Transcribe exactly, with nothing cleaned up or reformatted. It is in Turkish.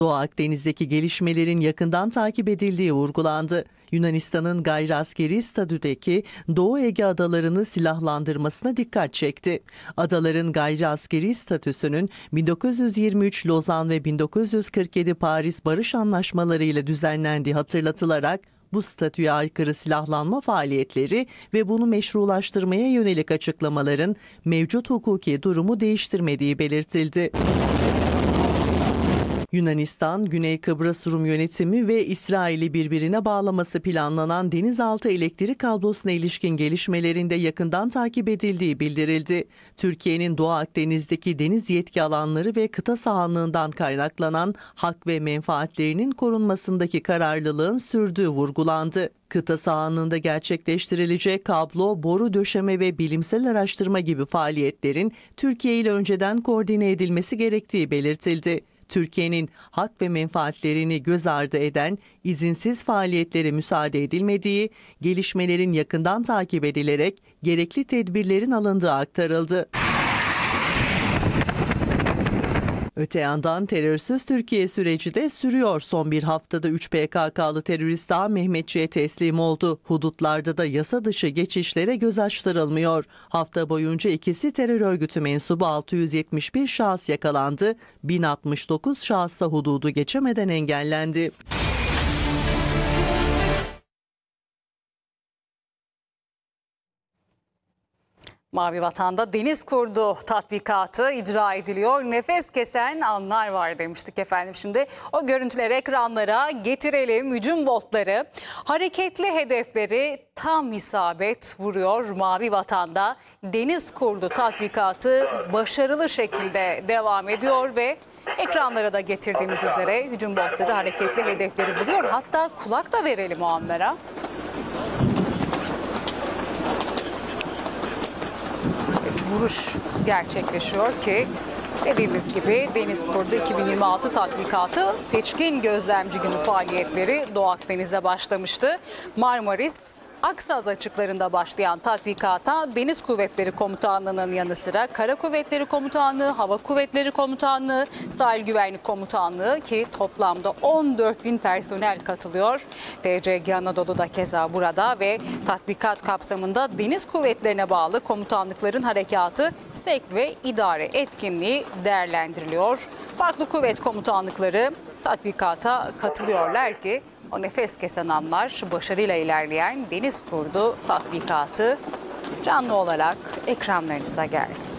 Doğu Akdeniz'deki gelişmelerin yakından takip edildiği vurgulandı. Yunanistan'ın gayri askeri statüdeki Doğu Ege adalarını silahlandırmasına dikkat çekti. Adaların gayri askeri statüsünün bin dokuz yüz yirmi üç Lozan ve bin dokuz yüz kırk yedi Paris Barış Anlaşmaları ile düzenlendiği hatırlatılarak bu statüye aykırı silahlanma faaliyetleri ve bunu meşrulaştırmaya yönelik açıklamaların mevcut hukuki durumu değiştirmediği belirtildi. Yunanistan, Güney Kıbrıs Rum yönetimi ve İsrail'i birbirine bağlaması planlanan denizaltı elektrik kablosuna ilişkin gelişmelerinde yakından takip edildiği bildirildi. Türkiye'nin Doğu Akdeniz'deki deniz yetki alanları ve kıta sahanlığından kaynaklanan hak ve menfaatlerinin korunmasındaki kararlılığın sürdüğü vurgulandı. Kıta sahanlığında gerçekleştirilecek kablo, boru döşeme ve bilimsel araştırma gibi faaliyetlerin Türkiye ile önceden koordine edilmesi gerektiği belirtildi. Türkiye'nin hak ve menfaatlerini göz ardı eden izinsiz faaliyetlere müsaade edilmediği, gelişmelerin yakından takip edilerek gerekli tedbirlerin alındığı aktarıldı. Öte yandan terörsüz Türkiye süreci de sürüyor. Son bir haftada üç P K K'lı terörist daha Mehmetçiğe teslim oldu. Hudutlarda da yasa dışı geçişlere göz açtırılmıyor. Hafta boyunca ikisi terör örgütü mensubu altı yüz yetmiş bir şahıs yakalandı. bin altmış dokuz şahısa hududu geçemeden engellendi. Mavi Vatan'da deniz kurdu tatbikatı icra ediliyor. Nefes kesen anlar var demiştik efendim. Şimdi o görüntüleri ekranlara getirelim. Hücum botları hareketli hedefleri tam isabet vuruyor. Mavi Vatan'da deniz kurdu tatbikatı başarılı şekilde devam ediyor ve ekranlara da getirdiğimiz üzere hücum botları hareketli hedefleri vuruyor. Hatta kulak da verelim o anlara. Vuruş gerçekleşiyor ki dediğimiz gibi Deniz Kurdu iki bin yirmi altı tatbikatı seçkin gözlemci günü faaliyetleri Doğu Akdeniz'e başlamıştı. Marmaris, Aksaz açıklarında başlayan tatbikata Deniz Kuvvetleri Komutanlığı'nın yanı sıra Kara Kuvvetleri Komutanlığı, Hava Kuvvetleri Komutanlığı, Sahil Güvenlik Komutanlığı ki toplamda on dört bin personel katılıyor. T C G Anadolu da keza burada ve tatbikat kapsamında Deniz Kuvvetlerine bağlı komutanlıkların harekatı, sevk ve idare etkinliği değerlendiriliyor. Farklı kuvvet komutanlıkları tatbikata katılıyorlar ki o nefes kesen anlar başarıyla ilerleyen Deniz Kurdu tatbikatı canlı olarak ekranlarınıza geldi.